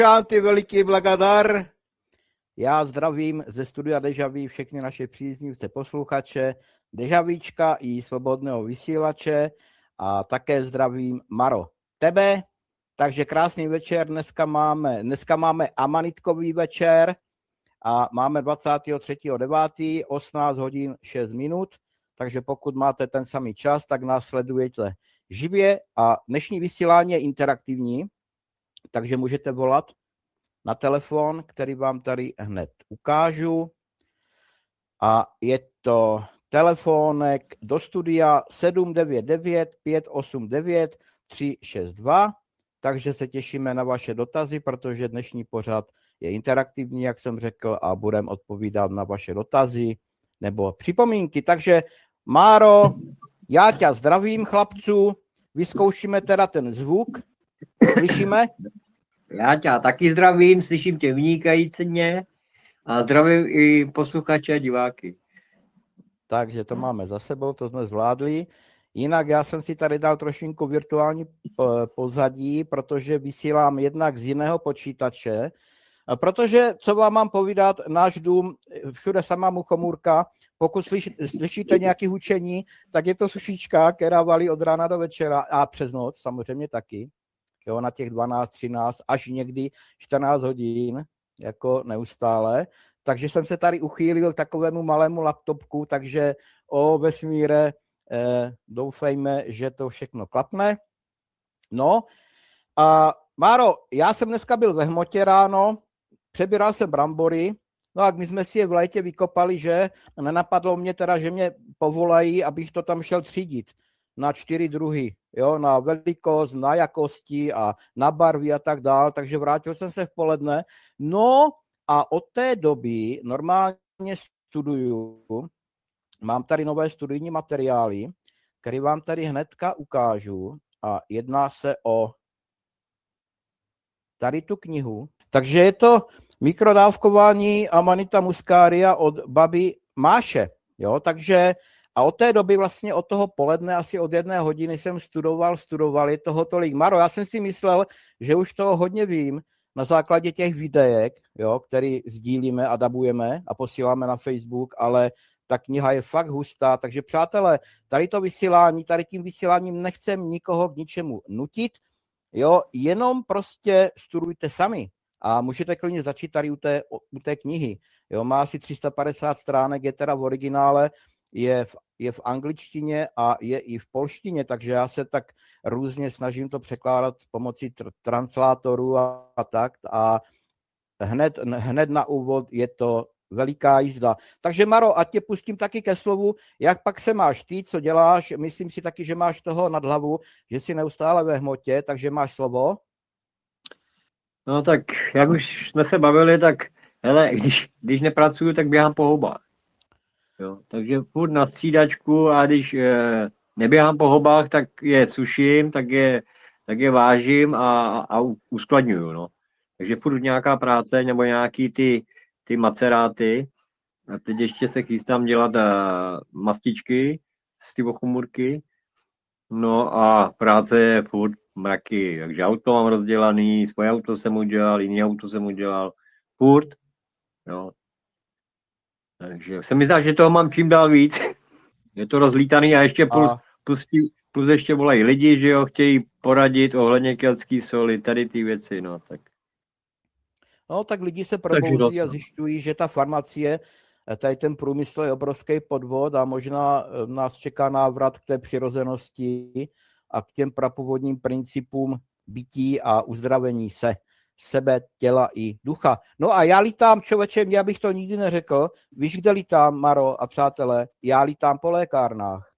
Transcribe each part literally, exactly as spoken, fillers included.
Ty veliký blagadar. Já zdravím ze studia Dežaví všechny naše příznivce posluchače Dežavíčka i svobodného vysílače a také zdravím Maro tebe. Takže krásný večer, dneska máme, dneska máme amanitkový večer a máme dvacátého třetího devátého osmnáct hodin šest minut, takže pokud máte ten samý čas, tak nás sledujete živě a dnešní vysílání je interaktivní, takže můžete volat na telefon, který vám tady hned ukážu. A je to telefonek do studia sedm devět devět pět osm devět tři šest dva, takže se těšíme na vaše dotazy, protože dnešní pořad je interaktivní, jak jsem řekl, a budeme odpovídat na vaše dotazy nebo připomínky. Takže Máro, já tě zdravím, chlapců, vyzkoušíme teda ten zvuk. Slyšíme? Já tě taky zdravím, slyším tě vynikajícně a zdravím i posluchače a diváky. Takže to máme za sebou, to jsme zvládli. Jinak já jsem si tady dal trošinku virtuální pozadí, protože vysílám jednak z jiného počítače, protože, co vám mám povídat, náš dům, všude samá muchomůrka, pokud slyš, slyšíte nějaké hučení, tak je to sušička, která valí od rána do večera a přes noc samozřejmě taky. Jo, na těch dvanáct, třináct, až někdy čtrnáct hodin, jako neustále. Takže jsem se tady uchýlil k takovému malému laptopku, takže o vesmíre eh, doufejme, že to všechno klapne. No a Máro, já jsem dneska byl ve hmotě ráno, přebíral jsem brambory, no a my jsme si je v létě vykopali, že nenapadlo mě teda, že mě povolají, abych to tam šel třídit na čtyři druhy, jo, na velikost, na jakosti a na barvy a tak dál, takže vrátil jsem se v poledne. No a od té doby normálně studuju, mám tady nové studijní materiály, které vám tady hnedka ukážu a jedná se o tady tu knihu. Takže je to mikrodávkování Amanita muscaria od baby Máše, jo, takže a od té doby vlastně od toho poledne, asi od jedné hodiny jsem studoval, studoval, je toho tolik. Maro, já jsem si myslel, že už toho hodně vím na základě těch videek, jo, které sdílíme a dabujeme a posíláme na Facebook, ale ta kniha je fakt hustá, takže přátelé, tady to vysílání, tady tím vysíláním nechcem nikoho k ničemu nutit, jo, jenom prostě studujte sami a můžete klidně začít tady u té, u té knihy, jo, má asi tři sta padesát stránek, je teda v originále, je v, je v angličtině a je i v polštině, takže já se tak různě snažím to překládat pomocí tr- translátorů a, a tak a hned, hned na úvod je to veliká jízda. Takže Maro, ať tě pustím taky ke slovu, jak pak se máš ty, co děláš, myslím si taky, že máš toho nad hlavu, že jsi neustále ve hmotě, takže máš slovo. No tak, jak už jsme se bavili, tak hele, když, když nepracuju, tak běhám po houbách. Jo, takže furt na střídačku a když e, neběhám po hobách, tak je suším, tak je, tak je vážím a, a uskladňuju, no. Takže furt nějaká práce nebo nějaký ty, ty maceráty. A teď ještě se chystám dělat a, mastičky z ty ochomůrky. No a práce je furt mraky, takže auto mám rozdělaný, svoje auto jsem udělal, jiný auto jsem udělal, furt, jo. Takže se mi zdá, že toho mám čím dál víc. Je to rozlítaný a ještě plus, a... plus, plus ještě volají lidi, že jo, chtějí poradit ohledně keltský soli, tady ty věci, no tak. No tak lidi se probouzí a zjišťují, že ta farmacie, tady ten průmysl je obrovský podvod a možná nás čeká návrat k té přirozenosti a k těm prapůvodním principům bytí a uzdravení se. Sebe, těla i ducha. No a já lítám, člověče, já bych to nikdy neřekl. Víš, kde lítám, Maro a přátelé? Já lítám po lékárnách.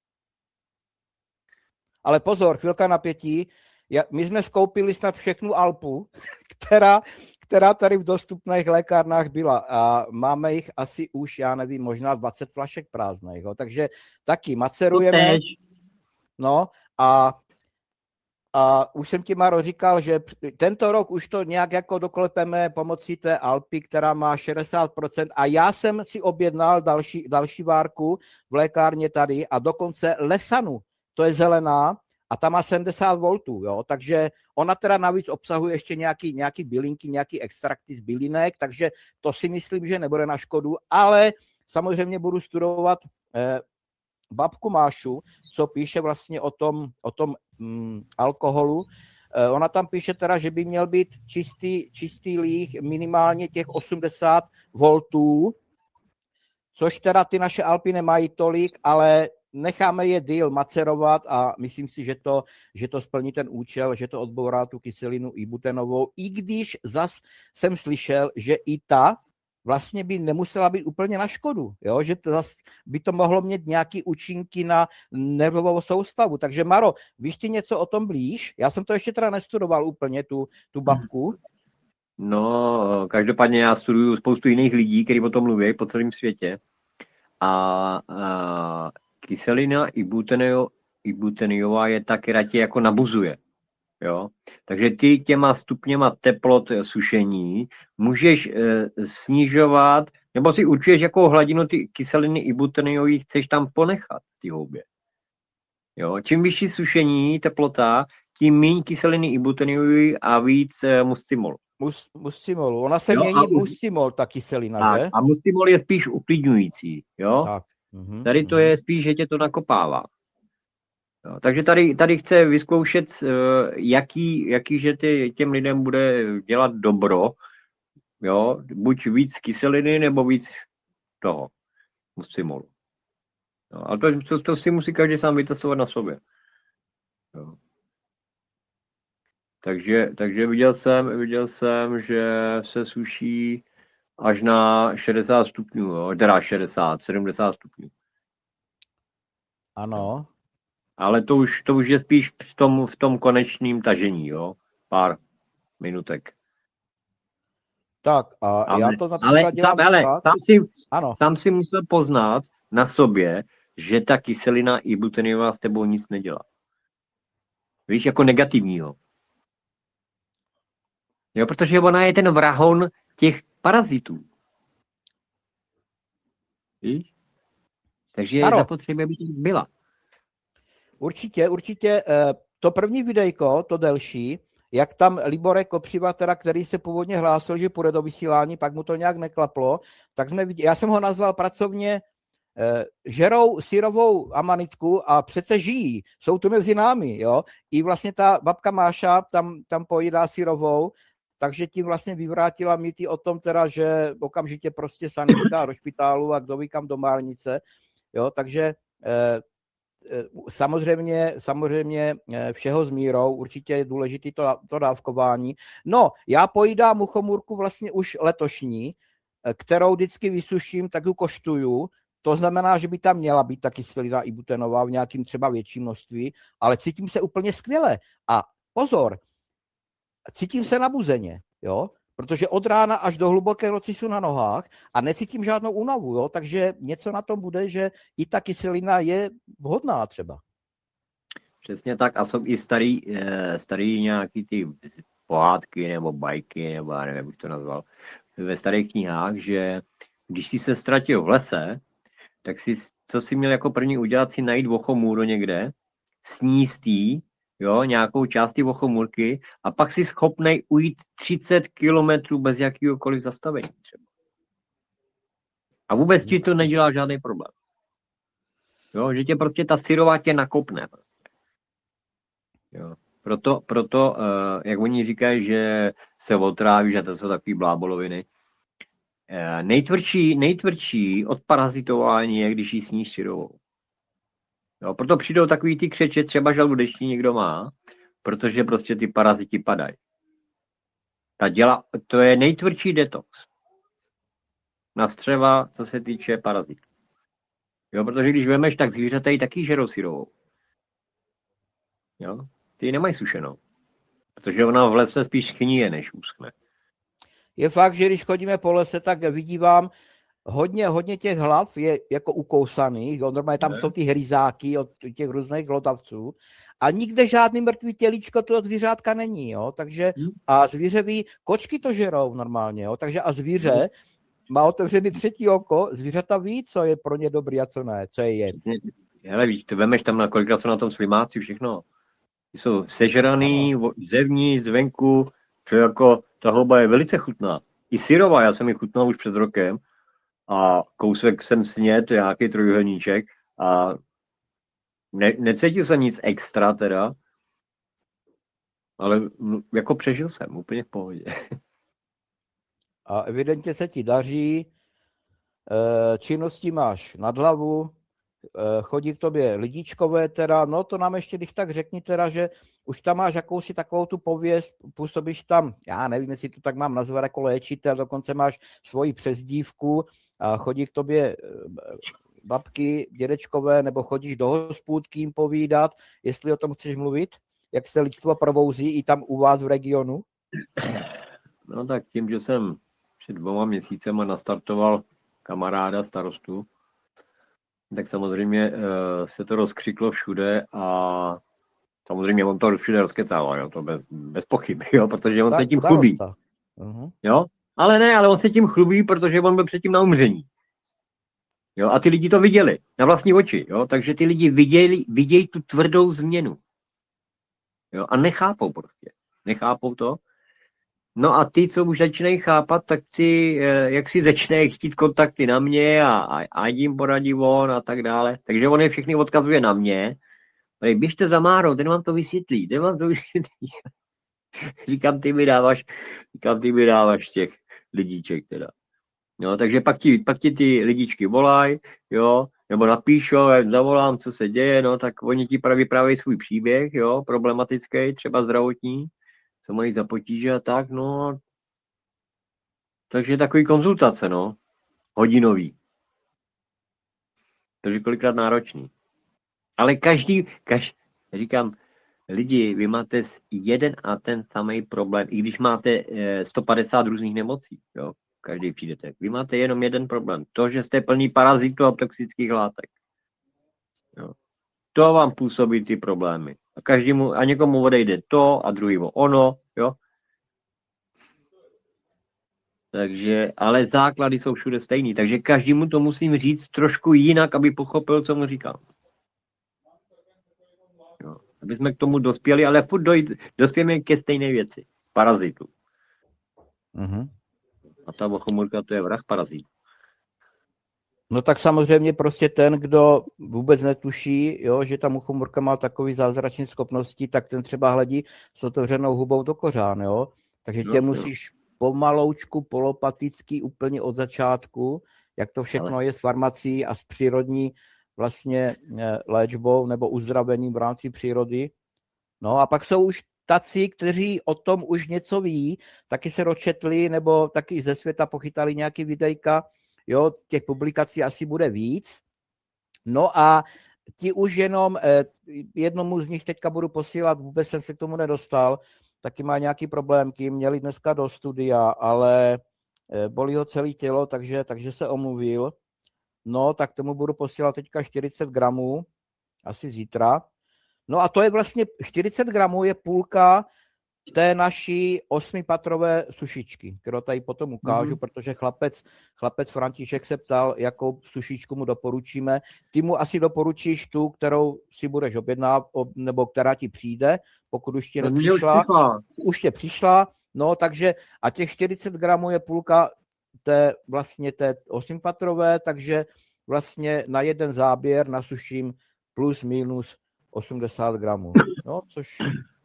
Ale pozor, chvilka napětí. My jsme skoupili snad všechnu Alpu, která, která tady v dostupných lékárnách byla. A máme jich asi už, já nevím, možná dvacet flašek prázdných. Takže taky macerujeme. No a A už jsem ti, Maro, říkal, že tento rok už to nějak jako doklepeme pomocí té Alpy, která má šedesát procent a já jsem si objednal další, další várku v lékárně tady a dokonce Lesanu, to je zelená a ta má sedmdesát voltů, jo, takže ona teda navíc obsahuje ještě nějaký, nějaký bylinky, nějaký extrakty z bylinek, takže to si myslím, že nebude na škodu, ale samozřejmě budu studovat eh, babku Mášu, co píše vlastně o tom, o tom mm, alkoholu. Eh, ona tam píše teda, že by měl být čistý, čistý líh minimálně těch osmdesát voltů, což teda ty naše Alpy nemají tolik, ale necháme je díl macerovat a myslím si, že to, že to splní ten účel, že to odbourá tu kyselinu ibutenovou, i když zas jsem slyšel, že i ta vlastně by nemusela být úplně na škodu, jo? Že to zas by to mohlo mít nějaké účinky na nervovou soustavu. Takže Maro, víš ty něco o tom blíž? Já jsem to ještě teda nestudoval úplně, tu, tu babku. No, každopádně já studuju spoustu jiných lidí, kteří o tom mluví po celém světě. A, a kyselina ibuteniová ibuteniová je taky radě jako nabuzuje. Jo? Takže ty těma stupněma teplot sušení můžeš e, snižovat, nebo si určuješ, jakou hladinu ty kyseliny ibuteniové chceš tam ponechat v té houbě. Jo? Čím vyšší sušení, teplota, tím méně kyseliny ibuteniové a víc e, mustimolu. Mus, mustimolu. Ona se jo, mění mustimol, ta kyselina, tak, že? A mustimol je spíš uklidňující. Jo? Tak. Uhum, tady to uhum. je spíš, že tě to nakopává. Jo, takže tady, tady chce vyzkoušet, jaký, jaký že ty, těm lidem bude dělat dobro. Jo? Buď víc kyseliny, nebo víc toho mustimolu. Jo, ale to, to, to si musí každý sám vytestovat na sobě. Jo. Takže, takže viděl jsem, viděl jsem, že se suší až na šedesát stupňů, jo? Teda šedesát, sedmdesát stupňů. Ano. Ale to už, to už je spíš v tom, v tom konečném tažení, jo? Pár minutek. Tak a ale, já to například ale, dělám tam, ale tak. tam, si, ano. tam si musel poznat na sobě, že ta kyselina ibuteniová s tebou nic nedělá. Víš, jako negativního. Jo, protože ona je ten vrahon těch parazitů. Víš? Takže je zapotřebí, aby to byla. Určitě, určitě. To první videjko, to delší, jak tam Libore Kopřiva, teda, který se původně hlásil, že půjde do vysílání, pak mu to nějak neklaplo, tak jsme viděli, já jsem ho nazval pracovně eh, žerou syrovou amanitku a přece žijí, jsou tu mezi námi, jo. I vlastně ta babka Máša tam, tam pojídá syrovou, takže tím vlastně vyvrátila mýty o tom teda, že okamžitě prostě sanitka do špitálu a kdo ví kam do márnice, jo, takže eh, Samozřejmě, samozřejmě všeho s mírou, určitě je důležité to, to dávkování. No, já pojídám muchomůrku vlastně už letošní, kterou vždycky vysuším, tak ji koštuju. To znamená, že by tam měla být ta kyselina ibutenová v nějakým třeba větším množství, ale cítím se úplně skvěle. A pozor, cítím se nabuzeně, jo? Protože od rána až do hluboké noci jsou na nohách a necítím žádnou únavu, jo? Takže něco na tom bude, že i ta kyselina je vhodná třeba. Přesně tak a jsou i starý, starý nějaký ty pohádky nebo bajky, nebo já nevím, jak bych to nazval, ve starých knihách, že když jsi se ztratil v lese, tak si, co jsi měl jako první udělat, si najít vochomůru někde, sníst jí, jo, nějakou část té vochomůrky a pak si schopnej ujít třicet kilometrů bez jakýhokoliv zastavení třeba. A vůbec ti to nedělá žádný problém. Jo, že tě prostě ta syrová tě nakopne. Prostě. Jo. Proto, proto uh, jak oni říkají, že se otráví, že to jsou takový bláboloviny. Uh, nejtvrdší, nejtvrdší od parazitování je, když jí sníš syrovou. Jo, proto přijdou takový ty křeče, třeba žaludeční někdo má, protože prostě ty paraziti padají. Ta děla, to je nejtvrdší detox na střeva, co se týče parazitů. Jo, protože když vemeš, tak zvířata ji taky žerou syrovou. Jo, ty ji nemají sušenou. Protože ona v lese spíš chníje, než uschne. Je fakt, že když chodíme po lese, tak vidívám, hodně, hodně těch hlav je jako ukousaných, jo? Normálně tam ne. Jsou ty hryzáky od těch různých glodavců a nikde žádný mrtvý tělíčko toho zvířátka není, jo? Takže a zvíře ví, kočky to žerou normálně, jo? Takže a zvíře má otevřený třetí oko, zvířata ví, co je pro ně dobrý a co ne, co je jed. Hele, víš, ty vemeš tam, na kolikrát jsou na tom slimáci, všechno. jsou sežraný zevnitř, zvenku, to jako ta houba je velice chutná. I syrová, já jsem ji chutnal už před rokem a kousek jsem sněd, nějaký trojuhelníček a ne, necítil jsem nic extra teda, ale jako přežil jsem, úplně v pohodě. A evidentně se ti daří, činnosti máš nad hlavu, chodí k tobě lidičkové teda, no to nám ještě, když tak řekni teda, že už tam máš jakousi takovou tu pověst, působíš tam, já nevím, jestli to tak mám nazvat jako léčitel, dokonce máš svoji přezdívku a chodí k tobě babky, dědečkové, nebo chodíš do hospůdky jim povídat, jestli o tom chceš mluvit, jak se lidstvo probouzí i tam u vás v regionu? No tak tím, že jsem před dvěma měsícema nastartoval kamaráda starostu, tak samozřejmě uh, se to rozkřiklo všude a samozřejmě on to všude rozkecával, jo, to bez, bez pochyby, jo, protože on tak, se tím chlubí. Uh-huh. Jo? Ale ne, ale on se tím chlubí, protože on byl předtím na umření. Jo, a ty lidi to viděli na vlastní oči, jo, takže ty lidi viděli, vidějí tu tvrdou změnu. Jo, a nechápou prostě. Nechápou to. No a ty, co už začínají chápat, tak ty, jak si začínají chtít kontakty na mě a, a, a jim poradí on a tak dále. Takže on je všechny odkazuje na mě. Ale běžte za Márou, ten vám to vysvětlí, ten vám to vysvětlí. Říkám, ty mi dáváš, říkám, ty mi dáváš těch lidíček teda. No, takže pak ti, pak ti ty lidičky volají, jo, nebo napíšou, já zavolám, co se děje, no, tak oni ti vyprávějí svůj příběh, jo, problematický, třeba zdravotní, co mají za potíže a tak, no. Takže takový konzultace, no, hodinový. Takže kolikrát náročný. Ale každý, každý, říkám, lidi, vy máte jeden a ten samý problém, i když máte sto padesát různých nemocí, jo, každý přijdete. Vy máte jenom jeden problém, to, že jste plný parazitů a toxických látek. Jo. To vám působí ty problémy. A každému, a někomu odejde to a druhýmu ono, jo. Takže, ale základy jsou všude stejný, takže každému to musím říct trošku jinak, aby pochopil, co mu říkám. Jo. Aby jsme k tomu dospěli, ale furt dojít, dospějeme ke stejné věci. Parazitu. Mm-hmm. A ta bochomurka, to je vrah parazit. No tak samozřejmě prostě ten, kdo vůbec netuší, jo, že ta muchomurka má takový zázračné schopnosti, tak ten třeba hledí s otevřenou hubou do kořán, jo. Takže tě no, musíš jo. pomaloučku, polopaticky, úplně od začátku, jak to všechno Ale... je s farmací a s přírodní vlastně léčbou nebo uzdravením v rámci přírody. No a pak jsou už tací, kteří o tom už něco ví, taky se dočetli nebo taky ze světa pochytali nějaký videjka, jo, těch publikací asi bude víc. No a ti už jenom, eh, jednomu z nich teďka budu posílat, vůbec jsem se k tomu nedostal, taky má nějaký problémky, měli dneska do studia, ale eh, bolí ho celé tělo, takže, takže se omluvil. No, tak tomu budu posílat teďka čtyřicet gramů, asi zítra. No a to je vlastně, čtyřicet gramů je půlka té naší osmipatrové sušičky, kterou tady potom ukážu, mm-hmm. protože chlapec, chlapec František se ptal, jakou sušičku mu doporučíme. Ty mu asi doporučíš tu, kterou si budeš objednávat, nebo která ti přijde, pokud už ti to nepřišla. Už přišla. Už tě přišla, no takže a těch čtyřicet gramů je půlka té vlastně té osmipatrové, takže vlastně na jeden záběr nasuším plus minus osmdesát gramů, no, což,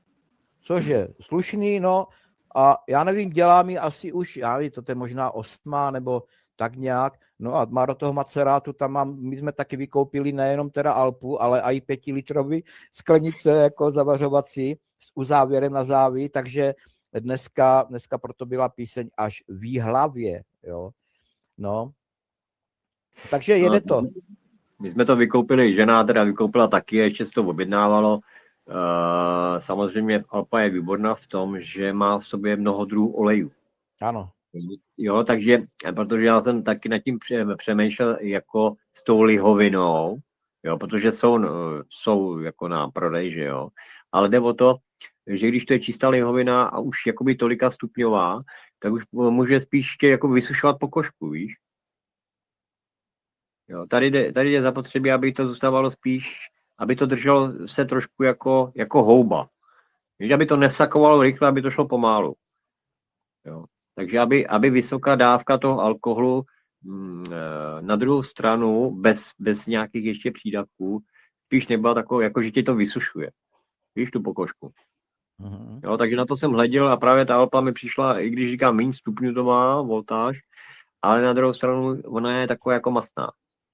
což je slušný, no, a já nevím, dělá mi asi už, já nevím, to je možná osma, nebo tak nějak, no a má do toho macerátu, tam mám, my jsme taky vykoupili nejenom teda Alpu, ale i pětilitrový sklenice jako zavařovací s uzávěrem na záví, takže dneska, dneska proto byla píseň až v hlavě, jo, no, takže jede to. My jsme to vykoupili, žena teda vykoupila taky, ještě se to objednávalo. Uh, samozřejmě Alpa je výborná v tom, že má v sobě mnoho druhů olejů. Ano. Jo, takže, protože já jsem taky nad tím přemýšlel jako s tou lihovinou, jo, protože jsou, jsou jako na prodej, že jo. Ale jde o to, že když to je čistá lihovina a už jakoby tolika stupňová, tak už může spíš jako vysušovat pokožku, víš. Jo, tady jde, tady je zapotřebí, aby to zůstávalo spíš, aby to drželo se trošku jako, jako houba. Víš, aby to nesakovalo rychle, aby to šlo pomalu. Jo. Takže aby, aby vysoká dávka toho alkoholu mm, na druhou stranu, bez, bez nějakých ještě přídavků, spíš nebyla takovou, jako že ti to vysušuje. Víš, tu pokožku. Mm-hmm. Jo, takže na to jsem hleděl a právě ta Alpa mi přišla, i když říkám, méně stupňů to má, voltáž, ale na druhou stranu ona je taková jako mastná.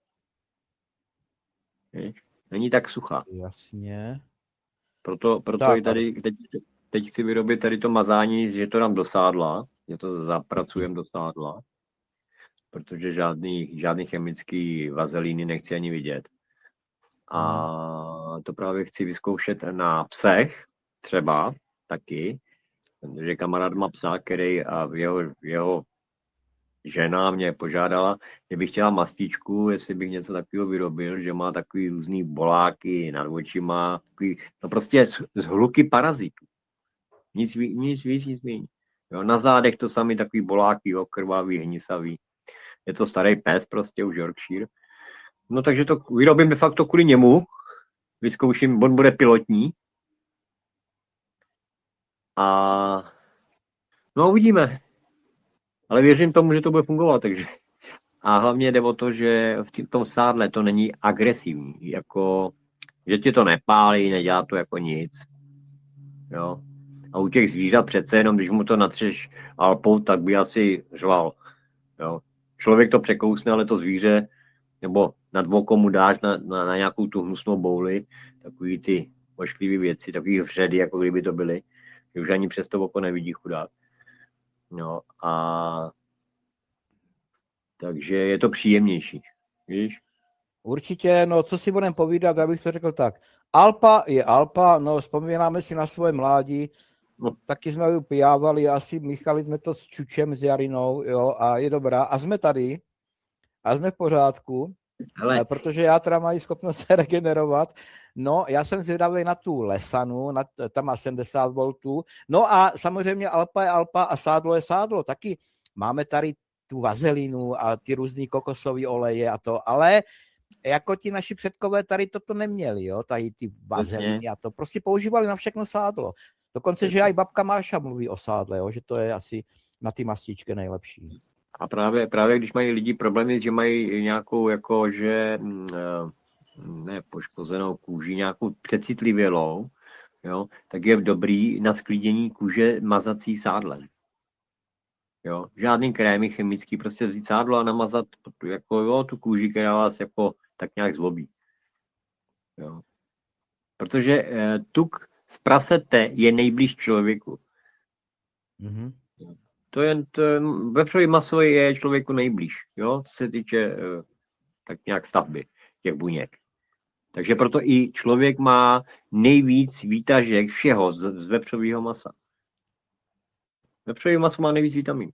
Víš? Není tak suchá. Jasně. Proto, proto Tak, i tady, teď, teď chci vyrobit tady to mazání, že to dám do sádla, že to zapracujem do sádla, protože žádný, žádný chemický vazelíny nechci ani vidět. A to právě chci vyzkoušet na psech třeba taky, protože kamarád má psa, který a jeho, jeho žena mě požádala, že bych chtěla mastičku, jestli bych něco takového vyrobil, že má takový různý boláky nad očima, takový, no prostě z, z hluky parazitů. Nic, nic víc, nic méně. Jo, na zádech to samý takový boláky, jo, krvavý, hnisavý. Je to starý pes prostě, už Yorkshire. No takže to vyrobím de facto kvůli němu. Vyzkouším, on bude pilotní. A no uvidíme. Ale věřím tomu, že to bude fungovat, takže. A hlavně jde o to, že v tom sádle to není agresivní, jako, že ti to nepálí, nedělá to jako nic. Jo. A u těch zvířat přece jenom, když mu to natřeš Alpou, tak by asi řval. Jo. Člověk to překousne, ale to zvíře, nebo na dvou mu dáš na, na, na nějakou tu hnusnou bouli, takový ty ošklivý věci, takový vředy, jako kdyby to byly, že už ani přes to oko nevidí chudák. No a takže je to příjemnější, víš? Určitě, no co si budeme povídat, já bych to řekl tak. Alpa je Alpa, no vzpomínáme si na svoje mládí, no. Taky jsme ji pijávali, asi míchali jsme to s Čučem, s Jarinou, jo, a je dobrá. A jsme tady, a jsme v pořádku, Hele. Protože já teda mají schopnost se regenerovat. No, já jsem zvědavý na tu Lesanu, na, tam má sedmdesát voltů. No a samozřejmě Alpa je Alpa a sádlo je sádlo. Taky máme tady tu vazelinu a ty různý kokosové oleje a to, ale jako ti naši předkové tady toto neměli, jo, tady ty vazeliny a to. Prostě používali na všechno sádlo. Dokonce, že i babka Máša mluví o sádle, jo, že to je asi na ty mastičky nejlepší. A právě, právě když mají lidi problémy, že mají nějakou jako, že ne poškozenou kůži, nějakou přecitlivělou, jo, tak je dobrý na sklídění kůže mazací sádlem. Jo, žádný krémy chemický, prostě vzít sádlo a namazat jako, jo, tu kůži, která vás jako tak nějak zlobí. Jo. Protože eh, tuk z prasete je nejblíž člověku. Mm-hmm. To je, to, vepřový maso je člověku nejblíž, jo, co se týče eh, tak nějak stavby těch buněk. Takže proto i člověk má nejvíc výtažek všeho z, z vepřového masa. Vepřový maso má nejvíc vitaminů.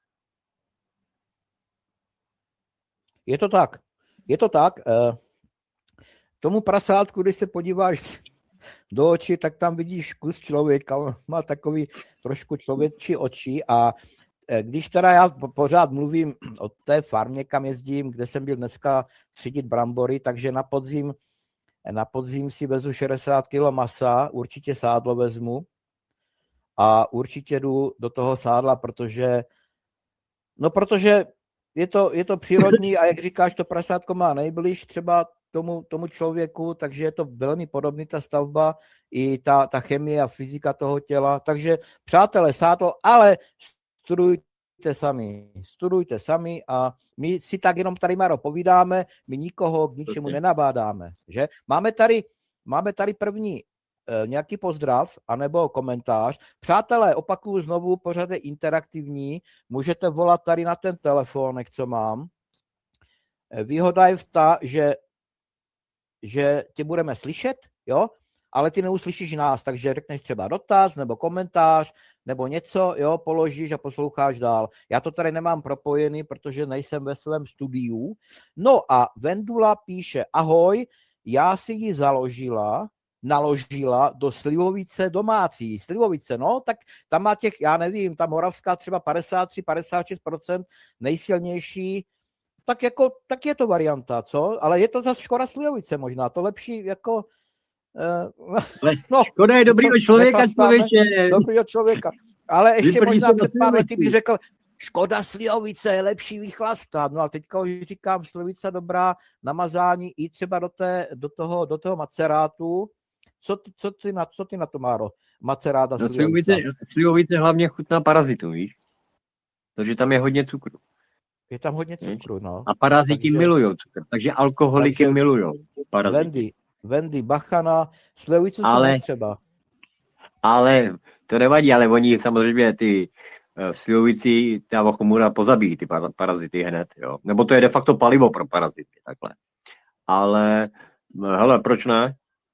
Je to tak. Je to tak. Tomu prasátku, když se podíváš do očí, tak tam vidíš kus člověka. On má takový trošku člověčí oči a když teda já pořád mluvím o té farmě, kam jezdím, kde jsem byl dneska třídit brambory, takže na podzim, na podzim si vezu šedesát kilo masa, určitě sádlo vezmu a určitě jdu do toho sádla, protože no protože je to, je to přírodní a jak říkáš, to prasátko má nejbliž třeba tomu, tomu člověku, takže je to velmi podobný ta stavba i ta, ta chemie a fyzika toho těla. Takže přátelé, sádlo, ale studujte sami, studujte sami a my si tak jenom tady, Maro, povídáme, my nikoho k ničemu okay. nenabádáme, že? Máme tady, máme tady první e, nějaký pozdrav anebo komentář. Přátelé, opakuju znovu, pořád je interaktivní, můžete volat tady na ten telefonek, co mám. E, výhoda je v ta, že, že tě budeme slyšet, jo? Ale ty neuslyšíš nás, takže řekneš třeba dotaz nebo komentář nebo něco, jo, položíš a posloucháš dál. Já to tady nemám propojený, protože nejsem ve svém studiu. No a Vendula píše, ahoj, já si ji založila, naložila do slivovice domácí. Slivovice, no, tak tam má těch, já nevím, ta moravská třeba padesát tři padesát šest procent nejsilnější, tak jako, tak je to varianta, co? Ale je to zase škoda slivovice možná, to lepší jako Uh, Ale no, škoda je dobrýho člověka, člověče. Dobrýho člověka. Ale Škoda je dobrýho člověče. Dobrýho člověka. Ale ještě Vyprdí možná se na před pár lety bych Slivovici. řekl, škoda slivovice, je lepší vychlastat. No a teďka už říkám, slivovice dobrá na mazání i třeba do, té, do, toho, do toho macerátu. Co ty, co ty, na, co ty na to, Máro? Macerát a No, slivovice. slivovice, slivovice hlavně chutná parazitu, víš? Takže tam je hodně cukru. Je tam hodně cukru, no. A paraziti Takže- milujou cukr, takže alkoholiky Takže- milujou paraziti. Wendy, Wendy, bachana, slivovicu Ale- ale... třeba. Ale to nevadí, ale oni samozřejmě ty eh, v slivovici ta ochomura pozabíjí ty par- parazity hned, jo. Nebo to je de facto palivo pro parazity, takhle. Ale, no, hele, proč ne?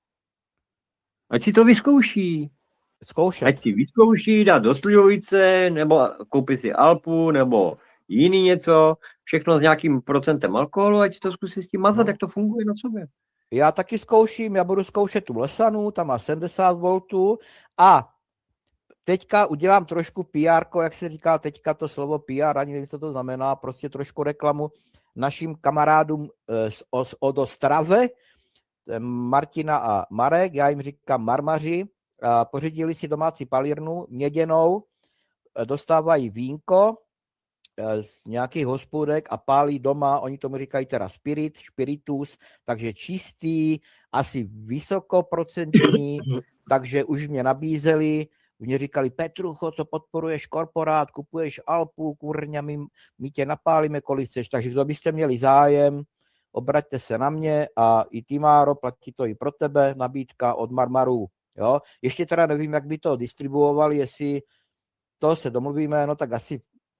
Ať si to vyzkouší. Zkoušet. Ať si vyzkouší, dát do slivovice, nebo koupí si Alpu, nebo jiný něco, všechno s nějakým procentem alkoholu, ať si to zkusí s tím mazat, No. jak to funguje na sobě. Já taky zkouším, já budu zkoušet tu lesanu, tam má sedmdesát voltů a teďka udělám trošku P R, jak se říká teďka to slovo P R, ani nevím, co to znamená, prostě trošku reklamu našim kamarádům z, z Odostrave, Martina a Marek, já jim říkám marmaři, a pořídili si domácí palírnu měděnou, dostávají vínko z nějakých hospodek a pálí doma, oni tomu říkají teda spirit, spiritus, takže čistý, asi vysokoprocentní, takže už mě nabízeli, mě říkali, Petrucho, co podporuješ korporát, kupuješ Alpu, kurňa, my, my tě napálíme, kolik chceš, takže kdo byste měli zájem, obraťte se na mě a i ty, Máro, platí to i pro tebe, nabídka od Marmaru, jo, ještě teda nevím, jak by to distribuovali, jestli to se domluvíme, no tak asi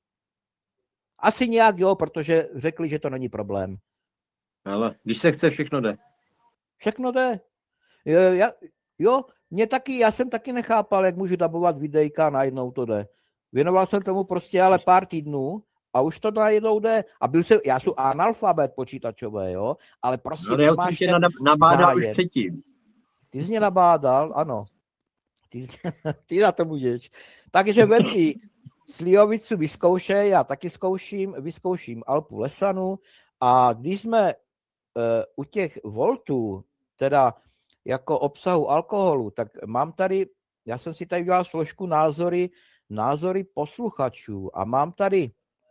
Asi nějak jo, protože řekli, že to není problém. Ale když se chce, všechno jde. Všechno jde. Já, jo, mě taky, já jsem taky nechápal, jak můžu dabovat videjka, najednou to jde. Věnoval jsem tomu prostě ale pár týdnů a už to najednou jde. A byl jsem, já jsem analfabet počítačové, jo, ale prostě Ale já máš jsem tě ten nabádal už zájem. předtím. Ty jsi mě nabádal, ano. Ty, ty na to můžeš. Takže Wendy, slivovicu vyzkoušej, já taky zkouším, vyzkouším Alpu lesanu a když jsme uh, u těch voltů, teda jako obsahu alkoholu, tak mám tady, já jsem si tady udělal složku názory, názory posluchačů a mám tady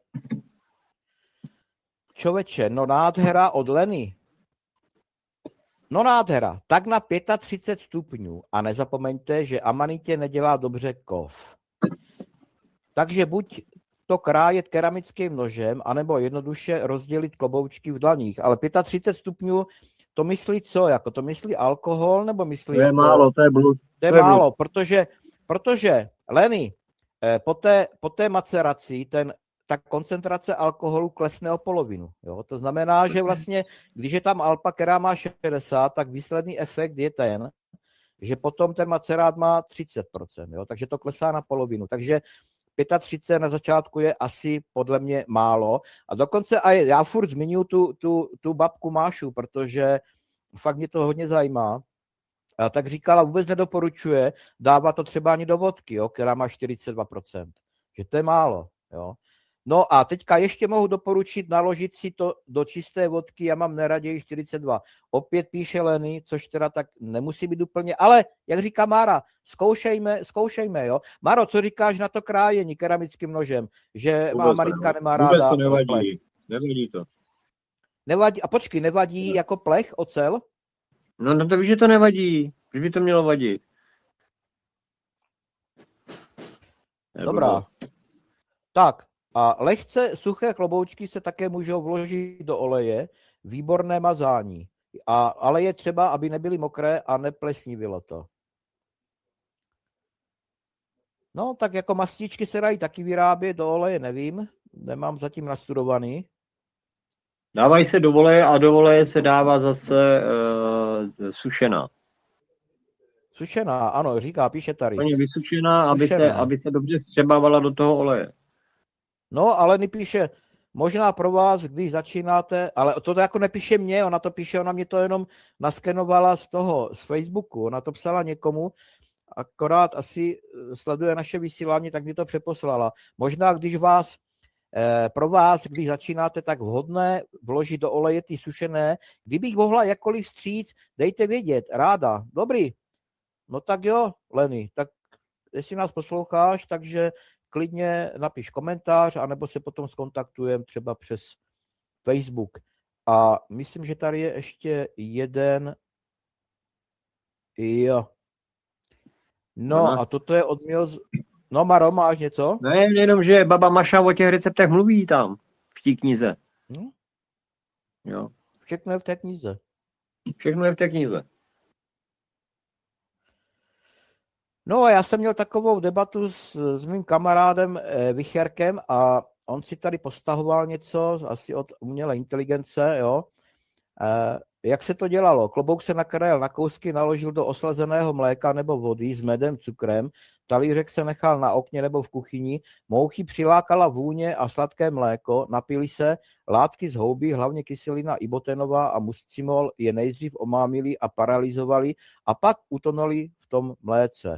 člověče, no nádhera od Leny. No nádhera, tak na třicet pět stupňů a nezapomeňte, že amanitě nedělá dobře kov. Takže buď to krájet keramickým nožem, anebo jednoduše rozdělit kloboučky v dlaních. Ale třicet pět stupňů, to myslí co? Jako to myslí alkohol, nebo myslí To je jako... málo, to je blud. To je To je málo, protože, protože Leny, po té, po té maceraci ten, ta koncentrace alkoholu klesne o polovinu. Jo? To znamená, že vlastně, když je tam Alpa, která má šedesát, tak výsledný efekt je ten, že potom ten macerát má třicet procent. Jo? Takže to klesá na polovinu. Takže třicet pět na začátku je asi podle mě málo. A dokonce a já furt zmiňuji tu, tu, tu babku Mášu, protože fakt mě to hodně zajímá. A tak říkala, vůbec nedoporučuje, dává to třeba ani do vodky, jo, která má čtyřicet dva procent. Že to je málo. Jo. No a teďka ještě mohu doporučit naložit si to do čisté vodky, já mám neraději čtyřicet dva. Opět píše Leny, což teda tak nemusí být úplně, ale jak říká Mára, zkoušejme, zkoušejme, jo. Máro, co říkáš na to krájení keramickým nožem, že má Maritka nemá ráda Vůbec to nevadí, plech. nevadí to. Nevadí, a počkej, nevadí jako plech, ocel? No, no to víš, že to nevadí, že by to mělo vadit. Dobrá. Tak, a lehce suché kloboučky se také můžou vložit do oleje, výborné mazání. A, ale je třeba, aby nebyly mokré a neplesnivilo to. No, tak jako mastičky se dají taky vyrábět do oleje, nevím, nemám zatím nastudovaný. Dávají se do voleje a do voleje se dává zase uh, sušená. Sušená, ano, říká, píše tady. Plně vysušená, aby se, Sušená. aby se dobře střebávala do toho oleje. No, ale nepíše, možná pro vás, když začínáte, ale to jako nepíše mě, ona to píše, ona mě to jenom naskenovala z toho, z Facebooku, ona to psala někomu, akorát asi sleduje naše vysílání, tak mi to přeposlala. Možná, když vás eh, pro vás, když začínáte, tak vhodné vložit do oleje ty sušené. Kdybych mohla jakkoliv vstříc, dejte vědět, ráda. Dobrý. No tak jo, Leny, tak jestli nás posloucháš, takže klidně napiš komentář, anebo se potom skontaktujeme třeba přes Facebook. A myslím, že tady je ještě jeden. Jo. No Ona. a toto je od mého... Z... No Maro, máš něco? Ne, jenom, že baba Maša o těch receptech mluví tam, v té knize. Hm? Jo. Všechno je v té knize. Všechno je v té knize. No a já jsem měl takovou debatu s, s mým kamarádem eh, Vicherkem a on si tady postahoval něco, asi od umělé inteligence, jo. Eh, jak se to dělalo? Klobouk se nakrájel na kousky, naložil do oslazeného mléka nebo vody s medem, cukrem, talířek se nechal na okně nebo v kuchyni, mouchy přilákala vůně a sladké mléko, napili se, látky z houby, hlavně kyselina ibotenová a muscimol je nejdřív omámili a paralyzovali a pak utonuli v tom mléce.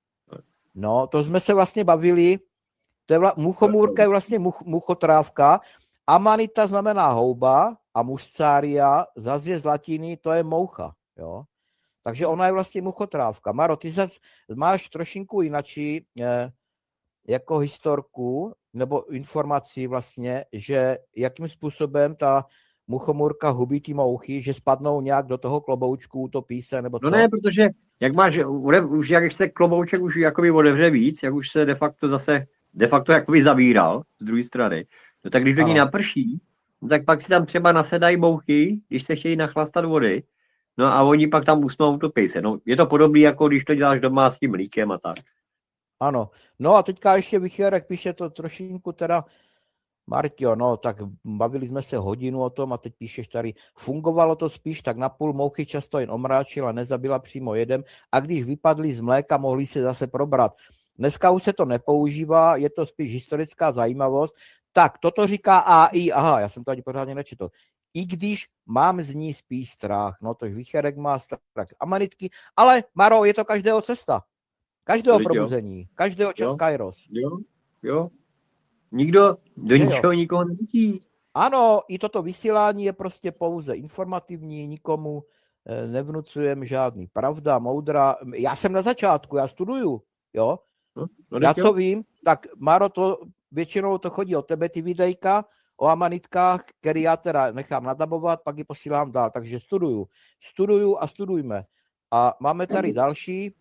No, to jsme se vlastně bavili, to je vla, muchomůrka je vlastně much, muchotrávka, amanita znamená houba a muscária, zase je z latiny, to je moucha, jo. Takže ona je vlastně muchotrávka. Maro, ty zase máš trošinku jinačí eh, jako historku, nebo informaci vlastně, že jakým způsobem ta muchomůrka hubí ty mouchy, že spadnou nějak do toho kloboučku, utopí se, nebo co? No ne, protože jak máš, už jak se klobouček už jakoby otevře víc, jak už se de facto zase, de facto jakoby zavíral z druhé strany, no tak když do ní naprší, no tak pak si tam třeba nasedají mouchy, když se chtějí nachlastat vody, no a oni pak tam usnou, utopí se. No je to podobné, jako když to děláš doma s tím mlíkem a tak. Ano, no a teďka ještě Vichérek píše to trošinku teda, Martio, no tak bavili jsme se hodinu o tom a teď píšeš tady, fungovalo to spíš tak na půl, mouchy často jen omráčila, nezabila přímo jedem a když vypadly z mléka, mohli se zase probrat. Dneska už se to nepoužívá, je to spíš historická zajímavost. Tak, toto říká A I, aha, já jsem to ani pořádně nečetl. I když mám z ní spíš strach, no to Vicherek má strach amanitky, ale Maro, je to každého cesta. Každého Teď probuzení, jo. každého čas Jo. Kairos. Jo, jo. Nikdo do Že ničeho jo? nikoho nenutí. Ano, i toto vysílání je prostě pouze informativní, nikomu eh, nevnucujeme žádný pravda, moudra. Já jsem na začátku, já studuju, jo. No, no Já teď co jo. vím, tak Maro, to většinou to chodí o tebe, ty videjka o amanitkách, který já teda nechám nadabovat, pak ji posílám dál, takže studuju. Studuju a studujme. A máme tady další.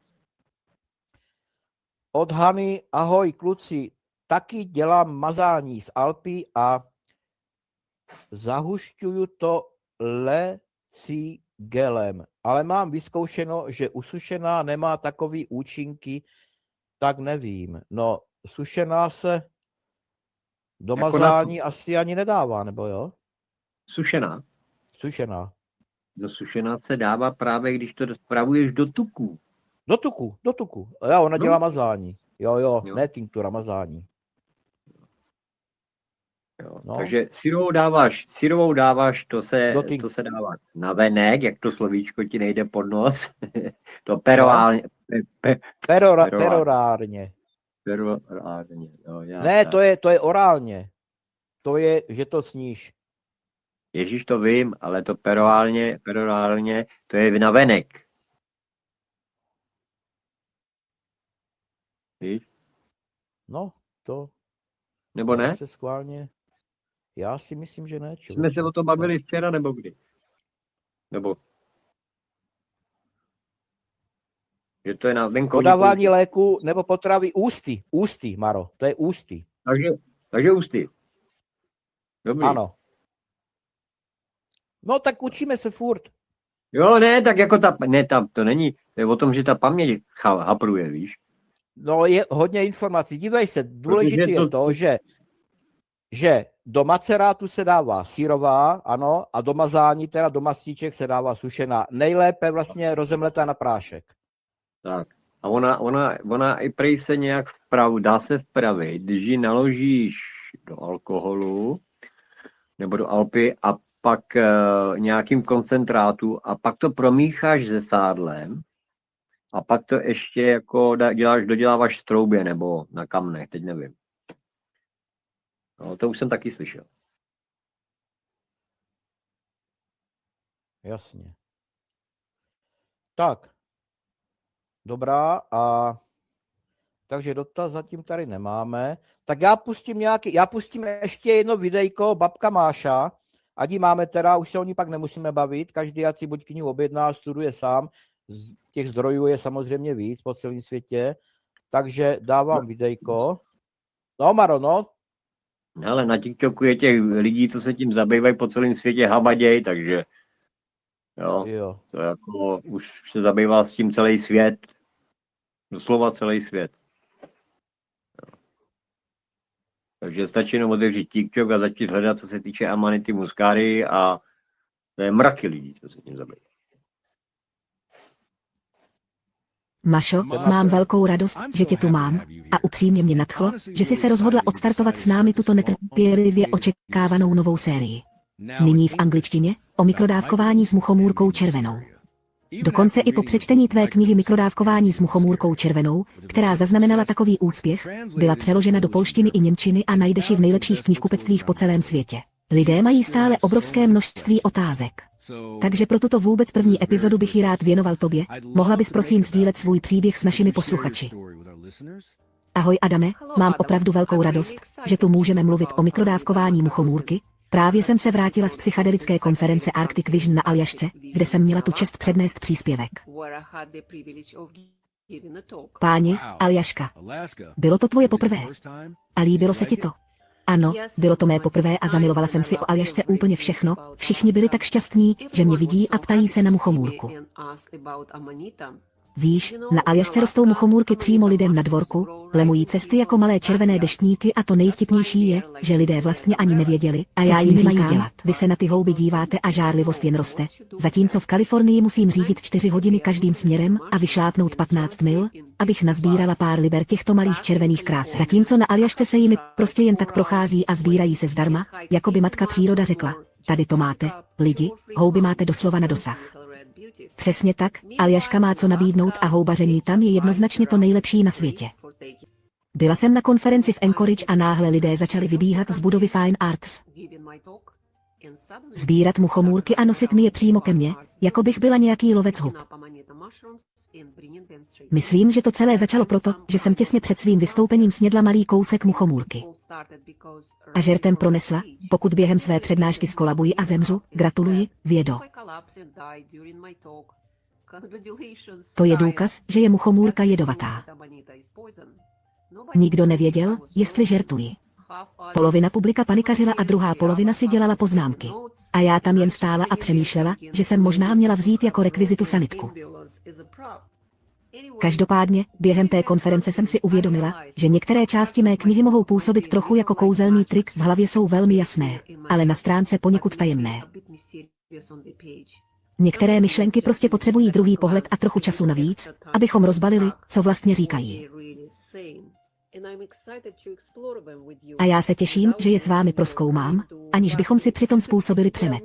Od Hany, ahoj kluci, taky dělám mazání z Alpy a zahušťuju to lecigelem, ale mám vyzkoušeno, že usušená nemá takový účinky, tak nevím. No, sušená se do Jako mazání asi ani nedává, nebo jo? Sušená. Sušená. No sušená se dává právě, když to spravuješ do tuků. Do tuku, do tuku. Jo, ona No. dělá mazání. Jo, jo, Jo. ne tinktura, mazání. Jo. No. Takže syrovou dáváš, syrovou dáváš, to se, Do tink- to se dává na venek, jak to slovíčko ti nejde pod nos. To perorálně. Pe, pe, Perora, perorálně. perorárně. Perorálně. Jo, já, Ne, to je, to je orálně. To je, že to sníš. Ježíš, to vím, ale to perorálně, perorálně, to je na venek. Víš? No, to... Nebo já ne? se schválně... Já si myslím, že ne, člověče. Jsme se o tom bavili včera, nebo kdy? Nebo... Že to je na venkovní... Podávání pouti. léku nebo potravy ústy. Ústy, Maro, to je ústy. Takže, takže ústy. Dobrý. Ano. No tak učíme se furt. Jo, ne, tak jako ta... Ne, ta, to není... To je o tom, že ta paměť cha- hapruje, víš? No je hodně informací. Dívej se, důležité Protože to- je to, že, že do macerátu se dává sírová, ano, a do mazání, teda do mastíček se dává sušená. Nejlépe vlastně rozemletá na prášek. Tak. A ona, ona, ona i prej se nějak vprav, dá se vpravit, když ji naložíš do alkoholu nebo do Alpy a pak uh, nějakým koncentrátu a pak to promícháš se sádlem a pak to ještě jako da, děláš, doděláváš v troubě nebo na kamnech, teď nevím. No, to už jsem taky slyšel. Jasně. Tak. Dobrá, a takže dotaz zatím tady nemáme. Tak já pustím nějaký, já pustím ještě jedno videjko, babka Máša, ať ji máme teda, už se o ní pak nemusíme bavit, každý ať si buď knihu objedná, studuje sám, z těch zdrojů je samozřejmě víc po celém světě, takže dávám videjko. No Maro, no. Ale na TikToku je těch lidí, co se tím zabývají po celém světě hamaděj, takže jo, jo. to jako už se zabývá s tím celý svět, doslova celý svět. Jo. Takže stačí jenom otevřít TikTok a začít hledat, co se týče Amanity muscari a to je mraky lidí, co se tím zabývají. Mašo, mám velkou radost, že tě tu mám a upřímně mě nadchlo, že jsi se rozhodla odstartovat s námi tuto netrpělivě očekávanou novou sérii. Nyní v angličtině o mikrodávkování s muchomůrkou červenou. Dokonce i po přečtení tvé knihy Mikrodávkování s muchomůrkou červenou, která zaznamenala takový úspěch, byla přeložena do polštiny i němčiny a najdeš ji v nejlepších knihkupectvích po celém světě. Lidé mají stále obrovské množství otázek. Takže pro tuto vůbec první epizodu bych ji rád věnoval tobě. Mohla bys prosím sdílet svůj příběh s našimi posluchači. Ahoj Adame, mám opravdu velkou radost, že tu můžeme mluvit o mikrodávkování muchomůrky. Právě jsem se vrátila z psychedelické konference Arctic Vision na Aljašce, kde jsem měla tu čest přednést příspěvek. Páni, Aljaška. Bylo to tvoje poprvé? A líbilo se ti to? Ano, bylo to mé poprvé a zamilovala jsem si o Aljašce úplně všechno. Všichni byli tak šťastní, že mě vidí a ptají se na muchomůrku. Víš, na Aljašce rostou muchomůrky přímo lidem na dvorku, lemují cesty jako malé červené deštníky a to nejvtipnější je, že lidé vlastně ani nevěděli, a já jim mají dělat. Vy se na ty houby díváte a žárlivost jen roste, zatímco v Kalifornii musím řídit čtyři hodiny každým směrem a vyšlápnout patnáct mil, abych nazbírala pár liber těchto malých červených krásek. Zatímco na Aljašce se jimi prostě jen tak prochází a sbírají se zdarma, jako by matka příroda řekla, tady to máte, lidi, houby máte doslova na dosah. Přesně tak, Aljaška má co nabídnout a houbaření tam je jednoznačně to nejlepší na světě. Byla jsem na konferenci v Anchorage a náhle lidé začali vybíhat z budovy Fine Arts. Sbírat muchomůrky a nosit mi je přímo ke mně, jako bych byla nějaký lovec hub. Myslím, že to celé začalo proto, že jsem těsně před svým vystoupením snědla malý kousek muchomůrky. A žertem pronesla, pokud během své přednášky skolabuji a zemřu, gratuluji, vědo. To je důkaz, že je muchomůrka jedovatá. Nikdo nevěděl, jestli žertuji. Polovina publika panikařila a druhá polovina si dělala poznámky. A já tam jen stála a přemýšlela, že jsem možná měla vzít jako rekvizitu sanitku. Každopádně, během té konference jsem si uvědomila, že některé části mé knihy mohou působit trochu jako kouzelný trik, v hlavě jsou velmi jasné, ale na stránce poněkud tajemné. Některé myšlenky prostě potřebují druhý pohled a trochu času navíc, abychom rozbalili, co vlastně říkají. A já se těším, že je s vámi prozkoumám, aniž bychom si přitom způsobili přemet.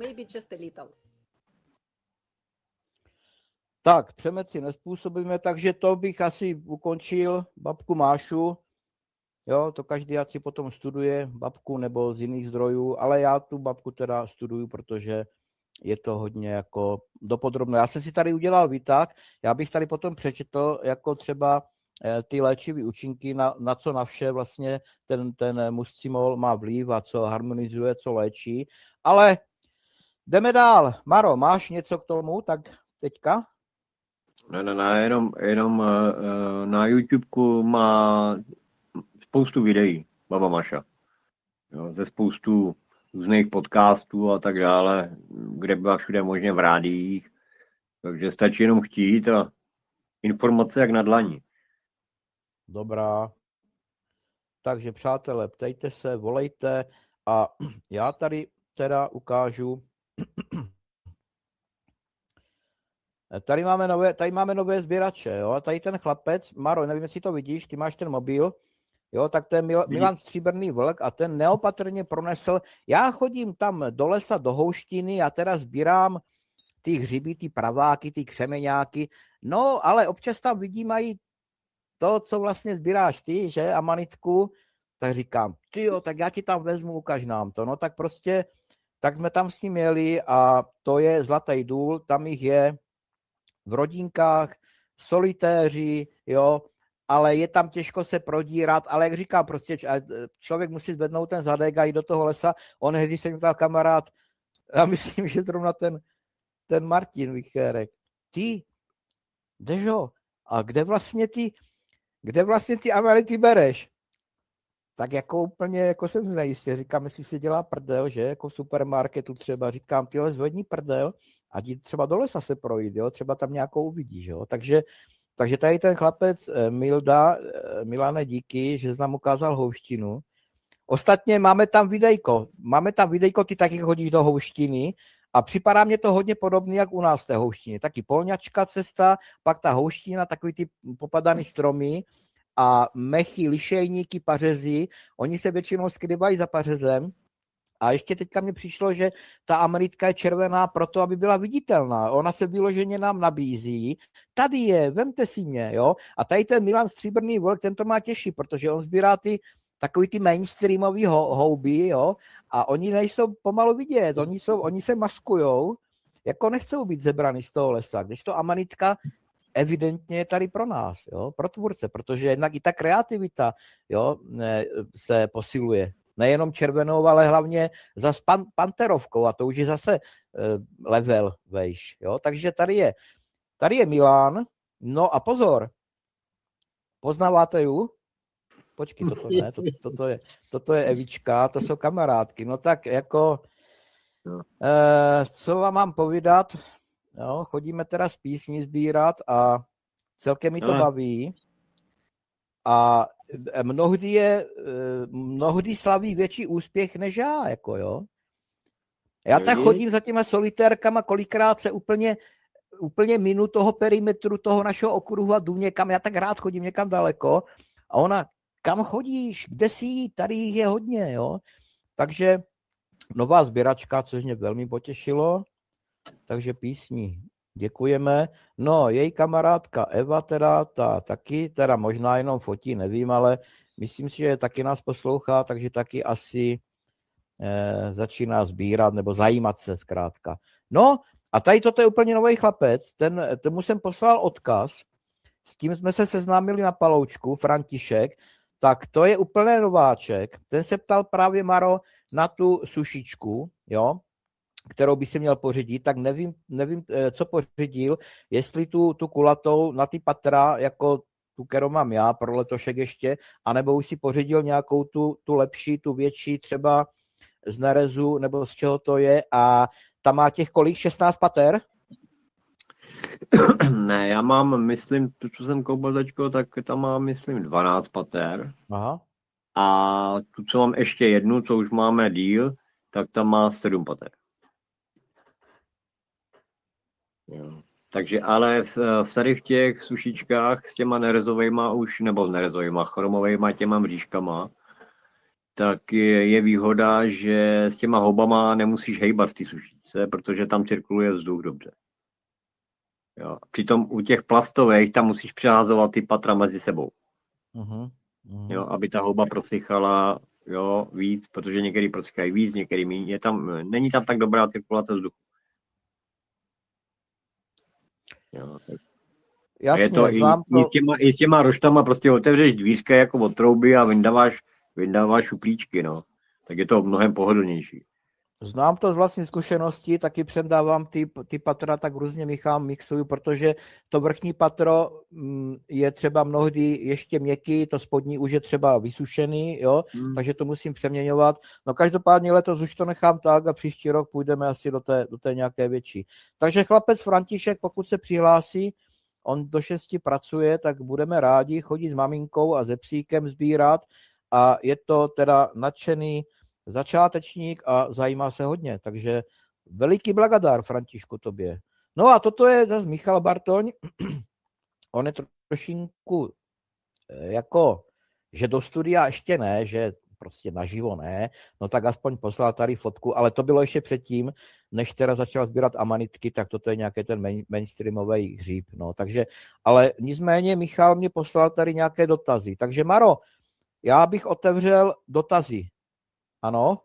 Tak, přemet si nespůsobíme, takže to bych asi ukončil babku Mášu. Jo, to každý ať si potom studuje babku nebo z jiných zdrojů, ale já tu babku teda studuju, protože je to hodně jako dopodrobné. Já jsem si tady udělal výtah, já bych tady potom přečetl jako třeba ty léčivé účinky, na, na co na vše vlastně ten, ten muscimol má vliv a co harmonizuje, co léčí. Ale jdeme dál. Maro, máš něco k tomu, tak teďka? Ne, ne, ne, jenom, jenom uh, na YouTubeku má spoustu videí, baba Maša. Jo, ze spoustu různých podcastů a tak dále, kde byla všude možně v rádiích. Takže stačí jenom chtít a informace jak na dlani. Dobrá. Takže přátelé, ptejte se, volejte a já tady teda ukážu. Tady máme nové, tady máme nové sběrače, jo. Tady ten chlapec, Maro, nevím, jestli to vidíš, ty máš ten mobil, jo, tak to je Mil, Milan Stříbrný vlk a ten neopatrně pronesl. Já chodím tam do lesa, do houštiny a teda sbírám ty hřiby, ty praváky, ty křemeňáky, no, ale občas tam vidím i to, co vlastně sbíráš ty, že, amanitku, tak říkám, tyjo, tak já ti tam vezmu, ukaž nám to. No tak prostě, tak jsme tam s ním jeli a to je Zlatý důl, tam jich je v rodinkách, solitéři, jo, ale je tam těžko se prodírat, ale jak říkám, prostě člověk musí zvednout ten zadek a jít do toho lesa. On hezdy se mi ptal kamarád, já myslím, že zrovna ten, ten Martin Vichérek, ty, Dežo, a kde vlastně ty, kde vlastně ty Amelity bereš? Tak jako úplně, jako jsem znejistě, říkám, jestli si dělá prdel, že, jako v supermarketu třeba, říkám, tyhle zvedni prdel a jdi třeba do lesa se projít, jo, třeba tam nějakou uvidíš, jo, takže, takže tady ten chlapec Milda, Milane, díky, že jsi nám ukázal houštinu. Ostatně máme tam videjko, máme tam videjko, ty taky chodíš do houštiny a připadá mě to hodně podobný, jak u nás v té houštině, taky polňačka cesta, pak ta houština, takový ty popadaný stromy, a mechy, lišejníky, pařezy, oni se většinou skrývají za pařezem. A ještě teďka mi přišlo, že ta Ameritka je červená proto, aby byla viditelná. Ona se vyloženě nám nabízí. Tady je, vemte si mě, jo. A tady ten Milan Stříbrný vlk, ten to má těžší, protože on sbírá ty takový ty mainstreamový ho, houby, jo. A oni nejsou pomalu vidět, oni, jsou, oni se maskujou, jako nechcou být zebrany z toho lesa. Když to Ameritka evidentně je tady pro nás, jo, pro tvůrce, protože jednak i ta kreativita, jo, se posiluje. Nejenom červenou, ale hlavně za pan, panterovkou a to už je zase level vejš, jo. Takže tady je, tady je Milan, no a pozor, poznáváte ju? Počkej, toto ne, to, toto, je, toto je Evička, to jsou kamarádky, no tak jako, eh, co vám mám povídat? Jo, chodíme teda z písní sbírat a celkem mi to Ale... baví. A mnohdy je, mnohdy slaví větší úspěch než já, jako jo. Já tak chodím za těma solitérkama, kolikrát se úplně, úplně minu toho perimetru, toho našeho okruhu a jdu někam, já tak rád chodím někam daleko a ona, kam chodíš, kde jsi, tady jich je hodně, jo. Takže nová sběračka, což mě velmi potěšilo. Takže písní děkujeme. No, její kamarádka Eva teda, ta taky, teda možná jenom fotí, nevím, ale myslím si, že taky nás poslouchá, takže taky asi eh, začíná sbírat nebo zajímat se zkrátka. No, a tady toto je úplně nový chlapec, ten, tomu jsem poslal odkaz, s tím jsme se seznámili na Paloučku, František, tak to je úplně nováček, ten se ptal právě Maro na tu sušičku, jo, kterou by si měl pořídit, tak nevím, nevím co pořídil, jestli tu, tu kulatou na ty patra, jako tu, kterou mám já, pro letošek ještě, anebo už si pořídil nějakou tu, tu lepší, tu větší, třeba z Nerezu, nebo z čeho to je, a tam má těch kolik, šestnáct pater? Ne, já mám, myslím, tu, co jsem koupil teďko, tak tam mám, myslím, dvanáct pater. Aha. A tu, co mám ještě jednu, co už máme díl, tak tam má sedm pater. Jo. Takže ale v, v tady v těch sušičkách s těma nerezovejma už, nebo nerezovejma, chromovejma těma mřížkama, tak je, je výhoda, že s těma houbama nemusíš hejbat v té sušičce, protože tam cirkuluje vzduch dobře. Jo. Přitom u těch plastových tam musíš přeházovat ty patra mezi sebou. Uh-huh. Uh-huh. Jo, aby ta houba prosychala, jo, víc, protože některý prosychají víc, některý méně. Je tam, není tam tak dobrá cirkulace vzduchu. Jo, tak. Jasně, je to i, to... i, s těma, i s těma roštama prostě otevřeš dvířka jako od trouby a vyndáváš, vyndáváš šuplíčky, no. Tak je to mnohem pohodlnější. Znám to z vlastní zkušenosti, taky předávám ty, ty patra, tak různě míchám, mixuju, protože to vrchní patro je třeba mnohdy ještě měkký, to spodní už je třeba vysušený, jo, hmm. takže to musím přeměňovat. No každopádně letos už to nechám tak a příští rok půjdeme asi do té, do té nějaké větší. Takže chlapec František, pokud se přihlásí, on do šesti pracuje, tak budeme rádi chodit s maminkou a se psíkem sbírat a je to teda nadšený začátečník a zajímá se hodně, takže veliký blagadár, Františku, tobě. No a toto je zase Michal Bartoň, on je trošinku jako, že do studia ještě ne, že prostě naživo ne, no tak aspoň poslal tady fotku, ale to bylo ještě předtím, než teda začal sbírat amanitky, tak toto je nějaký ten main, mainstreamový hříb, no, takže, ale nicméně Michal mě poslal tady nějaké dotazy, takže Maro, já bych otevřel dotazy. Ano?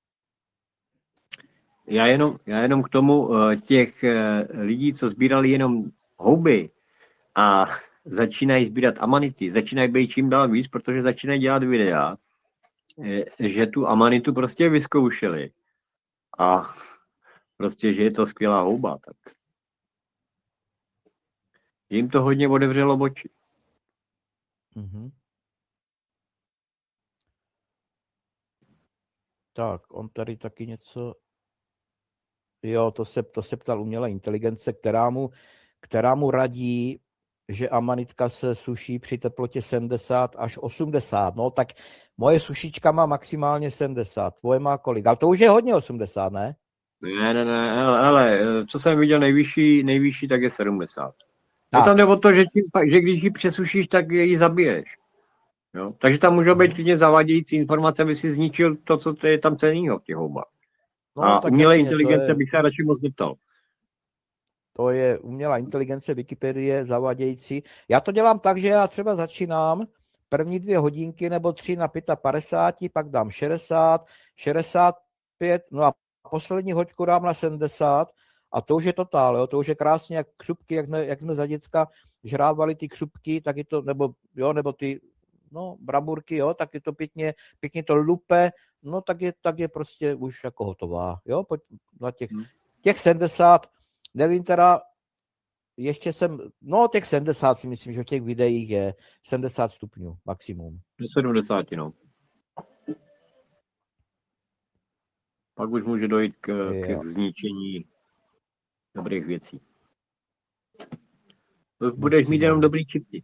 Já jenom, já jenom k tomu těch lidí, co sbírali jenom houby a začínají sbírat amanity, začínají být čím dál víc, protože začínají dělat videa, že tu amanitu prostě vyzkoušeli. A prostě, že je to skvělá houba, tak jim to hodně otevřelo oči. Mhm. Tak, on tady taky něco... Jo, to se, to se ptal umělé inteligence, která mu, která mu radí, že amanitka se suší při teplotě sedmdesát až osmdesát. No tak moje sušička má maximálně sedmdesát. Tvoje má kolik? Ale to už je hodně osmdesát, ne? Ne, ne, ne, ale, ale co jsem viděl nejvyšší, nejvyšší, tak je sedmdesát. No Tak. tam jde o to, že, ti, že když ji přesušíš, tak ji zabiješ. Jo? Takže tam můžou být klidně zavádějící informace, aby si zničil to, co to je tam cenného v těch houbách. No, a tak umělé jasně, inteligence je, bych se radši moc neptal. To je umělá inteligence, Wikipedie, zavádějící. Já to dělám tak, že já třeba začínám první dvě hodinky nebo tři na padesát pět, pak dám šedesát, šedesát pět, no a poslední hoďku dám na sedmdesát a to už je totál, jo? To už je krásně jak křupky, jak jsme, jak jsme za děcka žrávali ty křupky, tak je to, nebo, jo, nebo ty no, bramburky, jo, tak je to pěkně, pěkně to lupe, no tak je, tak je prostě už jako hotová, jo, pojď na těch, těch sedmdesát, nevím teda, ještě jsem, no těch sedmdesát si myslím, že v těch videích je sedmdesát stupňů maximum. Do sedmdesát, no. Pak už může dojít k, k zničení dobrých věcí. Budeš mít jenom dobrý čipky.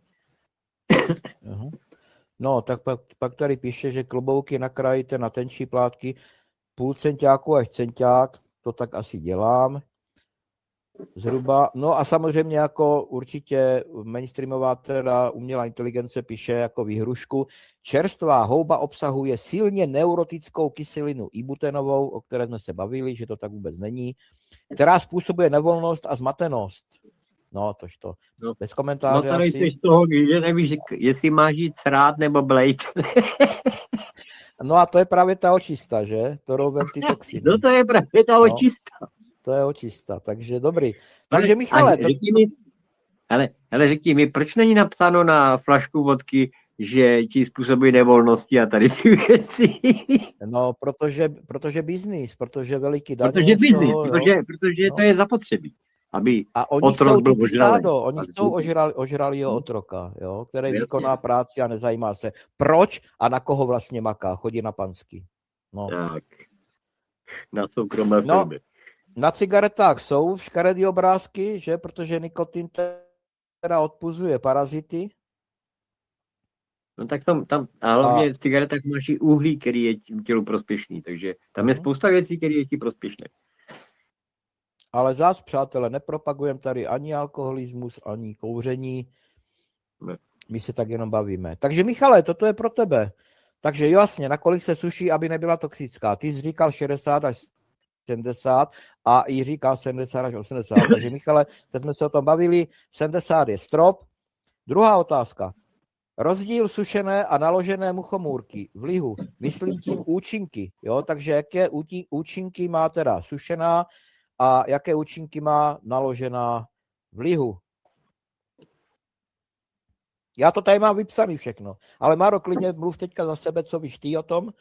No, tak pak, pak tady píše, že klobouky nakrájíte na tenčí plátky půl centiáku až centiák, to tak asi dělám. Zhruba, no a samozřejmě jako určitě mainstreamová teda umělá inteligence píše jako výhrušku. Čerstvá houba obsahuje silně neurotickou kyselinu ibutenovou, o které jsme se bavili, že to tak vůbec není, která způsobuje nevolnost a zmatenost. No, tož to. No, bez komentáře no to asi. Z toho, že nevíš, jestli máš jít trát nebo blejt. No a to je právě ta očista, že? To rovem ty toxiny. No to je právě ta očista. No, to je očista, takže dobrý. Takže Michale... To... Mi, ale, ale řekni mi, proč není napsáno na flašku vodky, že ti způsobí nevolnosti a tady ty věci? No, protože, protože biznis, protože veliký daně. Protože biznis, protože, protože no. To je zapotřebí. Aby a oni chcou díky stádo, oni chcou ožrali, ožralýho otroka, jo, který vykoná práci a nezajímá se. Proč a na koho vlastně maká, chodí na pansky. No. Tak, na soukromé no, firmy. Na cigaretách jsou škaredý obrázky, že, protože nikotin teda odpuzuje parazity. No tak tam, tam a hlavně a... v cigaretách máš i uhlí, který je tělu prospěšný, takže tam je spousta věcí, které je ti prospěšné. Ale zás, přátelé, nepropagujeme tady ani alkoholismus, ani kouření. Ne. My se tak jenom bavíme. Takže Michale, toto je pro tebe. Takže jasně, nakolik se suší, aby nebyla toxická. Ty jsi říkal šedesát až sedmdesát a i říkal sedmdesát až osmdesát. Takže Michale, teď jsme se o tom bavili. sedmdesát je strop. Druhá otázka. Rozdíl sušené a naložené muchomůrky v lihu. Myslím tím účinky. Jo? Takže jaké účinky má teda sušená a jaké účinky má naložená v lihu? Já to tady mám vypsaný všechno. Ale Máro, klidně mluv teďka za sebe, co víš ty o tom.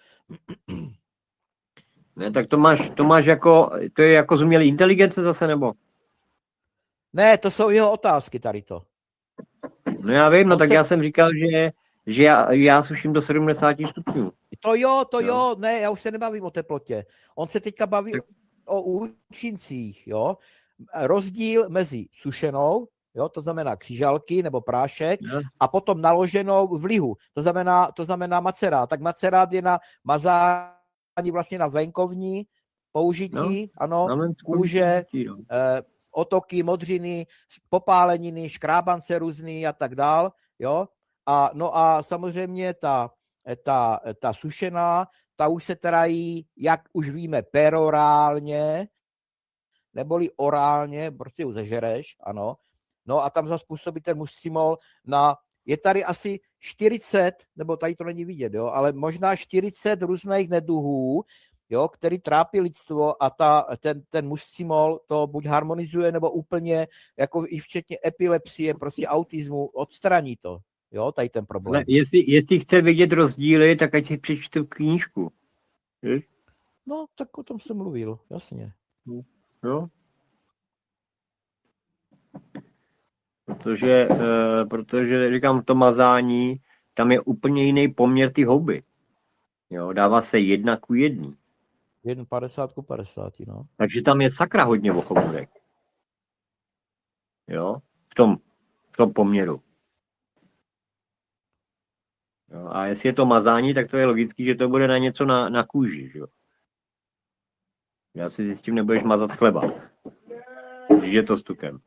Ne, tak to máš, to máš jako, to je jako z umělé inteligence zase, nebo? Ne, to jsou jeho otázky tady to. No já vím, no tak se... já jsem říkal, že, že já, já suším do sedmdesát stupňů. To jo, to jo. jo, ne, já už se nebavím o teplotě. On se teďka baví tak... o účincích, jo. Rozdíl mezi sušenou, jo, to znamená křižalky nebo prášek, no. A potom naloženou v lihu, to znamená, to znamená macerát. Tak macerát je na mazání vlastně na venkovní použití, no, ano, kůže, no. eh, otoky, modřiny, popáleniny, škrábance různý a tak dál, jo. A, no a samozřejmě ta, ta, ta sušená, ta už se teda jí, jak už víme, perorálně, neboli orálně, prostě ji zežereš, ano. No a tam zase působí ten muscimol na, je tady asi, čtyřicet, nebo tady to není vidět, jo, ale možná čtyřicet různých neduhů, jo, který trápí lidstvo a ta, ten, ten muscimol to buď harmonizuje, nebo úplně, jako i včetně epilepsie, prostě autismu, odstraní to, jo, tady ten problém. Ale jestli, jestli chce vidět rozdíly, tak ať si přečtu knížku. Víš? No, tak o tom jsem mluvil, jasně. Jo? Protože, e, protože, říkám, to mazání, tam je úplně jiný poměr ty houby. Jo, dává se jedna ku jedný. Jeden padesát ku padesáti, no. Takže tam je sakra hodně ochomůrek. Jo, v tom, v tom poměru. Jo, a jestli je to mazání, tak to je logický, že to bude na něco na, na kůži. Jo. Já si s tím nebudeš mazat chleba. Když je to stukem.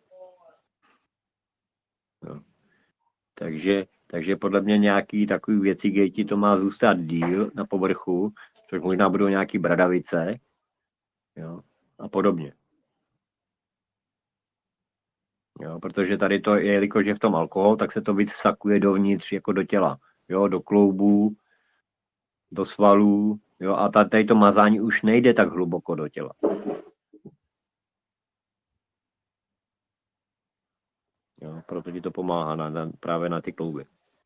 Jo. Takže, takže podle mě nějaký takový věci, kde ti to má zůstat díl na povrchu, což možná budou nějaký bradavice, jo, a podobně. Jo, protože tady to, jelikož je v tom alkohol, tak se to víc vsakuje dovnitř, jako do těla. Jo, do kloubů, do svalů, jo, a tady to mazání už nejde tak hluboko do těla. Jo, proto ti to pomáhá na, na, právě na ty klouby.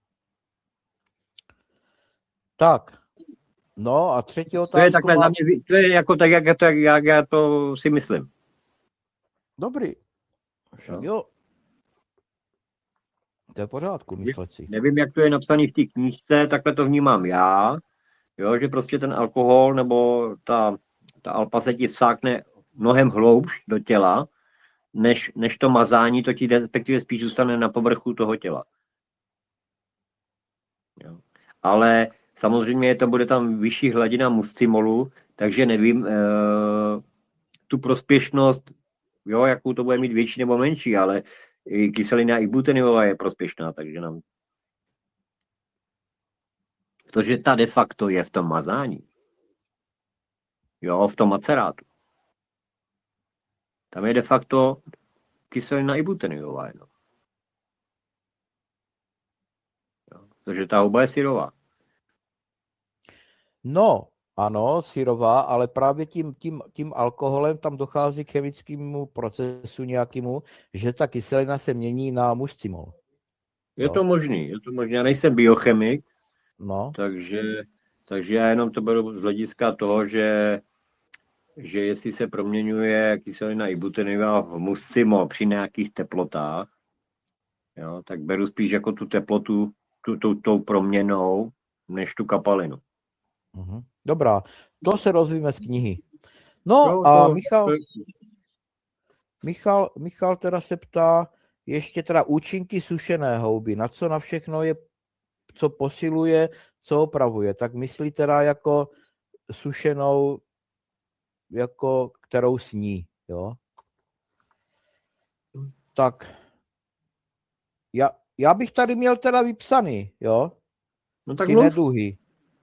Tak, no a třetí otázka. To je takhle má... za mě, to je jako tak, jak, to, jak já to si myslím. Dobrý. Však jo. jo. To je v pořádku, myslet si. Nevím, jak to je napsané v té knížce, takhle to vnímám já, jo, že prostě ten alkohol nebo ta, ta alpa se ti vsákne mnohem hloubš do těla, než, než to mazání, to ti respektive spíš zůstane na povrchu toho těla. Jo. Ale samozřejmě to bude tam vyšší hladina muscimolu, takže nevím, e, tu prospěšnost, jo, jakou to bude mít větší nebo menší, ale i kyselina ibuteniová je prospěšná, takže nám... Protože ta de facto je v tom mazání. Jo, v tom macerátu. Tam je de facto kyselina ibuteniová jenom. Jo, protože ta houba je syrová. No, ano, syrová, ale právě tím, tím, tím alkoholem tam dochází k chemickému procesu nějakému, že ta kyselina se mění na muscimol. Je to možný, je to možný. Já nejsem biochemik, no. takže, takže já jenom to beru z hlediska toho, že, že jestli se proměňuje kyselina ibuteniová v muscimol při nějakých teplotách, jo, tak beru spíš jako tu teplotu, tu, tu, tou proměnou, než tu kapalinu. Mhm. Dobrá, to se rozvíme z knihy. No jo, a to, Michal, to... Michal, Michal teda se ptá ještě teda účinky sušené houby, na co na všechno je, co posiluje, co opravuje. Tak myslí teda jako sušenou, jako kterou sní, jo? Tak já, já bych tady měl teda vypsaný, jo? No tak ty mluv. neduhy.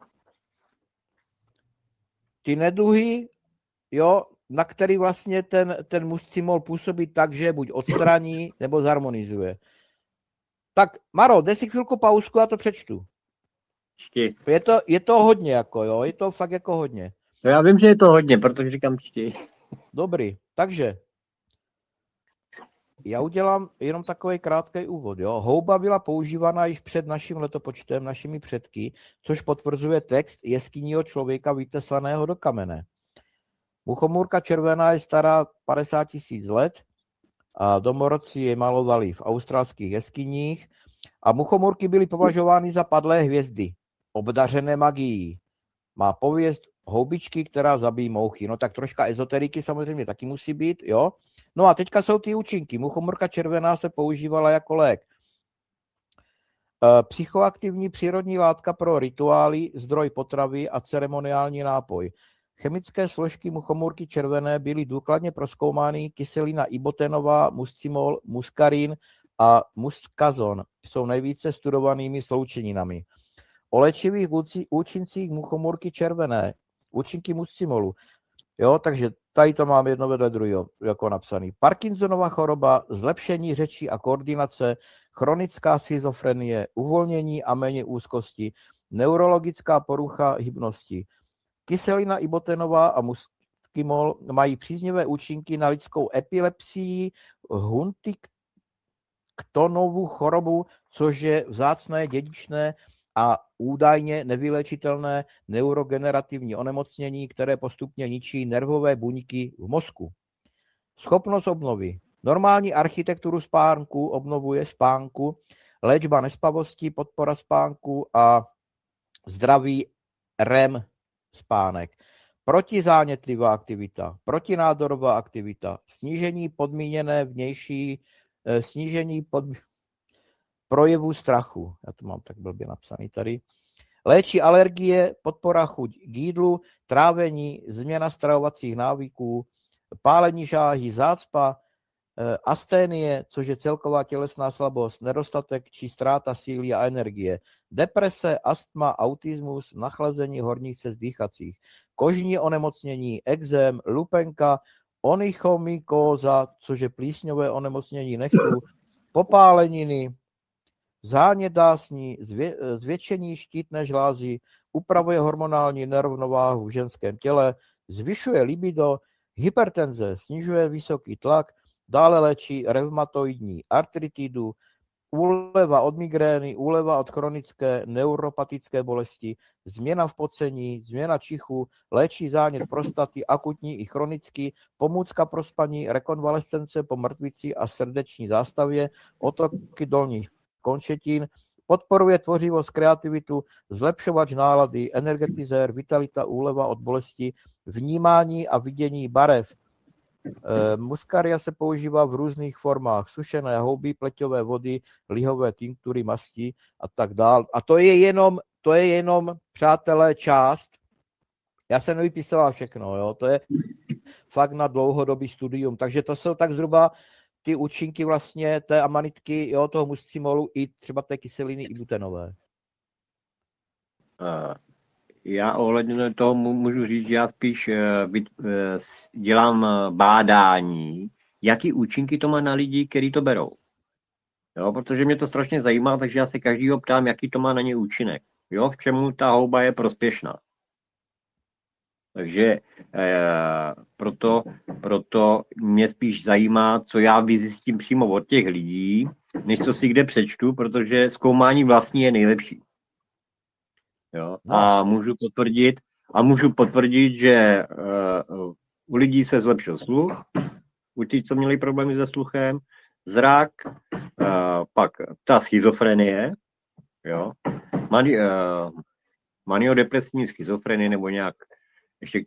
Ty neduhy, jo, na který vlastně ten, ten muscimol působí tak, že buď odstraní, nebo zharmonizuje. Tak, Maro, dej si chvilku pauzku a to přečtu. Čti. Je to, je to hodně, jako jo, je to fakt jako hodně. No já vím, že je to hodně, protože říkám čti. Dobrý, takže já udělám jenom takový krátký úvod. Jo. Houba byla používána již před naším letopočtem, našimi předky, což potvrzuje text jeskyního člověka vytesaného do kamene. Muchomůrka červená je stará padesát tisíc let a domorodci je malovali v australských jeskyních a muchomůrky byly považovány za padlé hvězdy, obdařené magií. Má pověst houbičky, která zabíjí mouchy. No tak troška ezoteriky samozřejmě taky musí být, jo. No a teďka jsou ty účinky. Muchomůrka červená se používala jako lék. E, psychoaktivní přírodní látka pro rituály, zdroj potravy a ceremoniální nápoj. Chemické složky muchomůrky červené byly důkladně prozkoumány. Kyselina ibotenová, muscimol, muskarin a muskazon jsou nejvíce studovanými sloučeninami. O léčivých účincích muchomůrky červené, účinky muscimolu. Jo, takže tady to mám jedno vedle druhého jako napsaný. Parkinsonova choroba, zlepšení řeči a koordinace, chronická schizofrenie, uvolnění a méně úzkosti, neurologická porucha hybnosti. Kyselina ibotenová a muskimol mají příznivé účinky na lidskou epilepsii, Huntingtonovu chorobu, což je vzácné, dědičné a údajně nevylečitelné neurogenerativní onemocnění, které postupně ničí nervové buňky v mozku. Schopnost obnovy. Normální architekturu spánku obnovuje spánku, léčba nespavosti, podpora spánku a zdravý R E M spánek. Protizánětlivá aktivita, protinádorová aktivita, snížení podmíněné vnější, eh, snížení pod, projevů strachu. Já to mám tak blbě napsaný tady. Léčí alergie, podpora chuť k jídlu, trávení, změna stravovacích návyků, pálení žáhy, zácpa, eh, asténie, což je celková tělesná slabost, nedostatek či ztráta síly a energie, deprese, astma, autismus, nachlazení horních cest dýchacích, kožní onemocnění, ekzém, lupenka, onychomykóza, což je plísňové onemocnění nechtů, popáleniny, zánět dásní, zvě, zvětšení štítné žlázy, upravuje hormonální nerovnováhu v ženském těle, zvyšuje libido, hypertenze, snižuje vysoký tlak, dále léčí reumatoidní artritidu, úleva od migrény, úleva od chronické neuropatické bolesti, změna v pocení, změna čichu, léčí zánět prostaty, akutní i chronický, pomůcka pro spaní, rekonvalescence po mrtvici a srdeční zástavě, otoky dolních končetin, podporuje tvořivost, kreativitu, zlepšovač nálady, energetizér, vitalita, úleva od bolesti, vnímání a vidění barev. E, muskaria se používá v různých formách, sušené houby, pleťové vody, lihové tinktury, masti a tak dál. A to je jenom, to je jenom, přátelé, část. Já jsem nevypisoval všechno, jo? To je fakt na dlouhodobý studium. Takže to jsou tak zhruba ty účinky vlastně té amanitky, jo, toho muscimolu i třeba té kyseliny ibutenové. Uh, já ohledně toho můžu říct, že já spíš uh, byt, uh, dělám uh, bádání, jaký účinky to má na lidi, kteří to berou. Jo, protože mě to strašně zajímá, takže já se každýho ptám, jaký to má na ně účinek. Jo, v čemu ta houba je prospěšná. Takže eh, proto, proto mě spíš zajímá, co já vyzjistím přímo od těch lidí, než co si kde přečtu, protože zkoumání vlastní je nejlepší. Jo? No. A můžu potvrdit, a můžu potvrdit, že eh, u lidí se zlepšil sluch, u těch, co měli problémy se sluchem, zrak, eh, pak ta schizofrenie, jo? Mani, eh, maniodepresivní schizofrenie nebo nějak ještě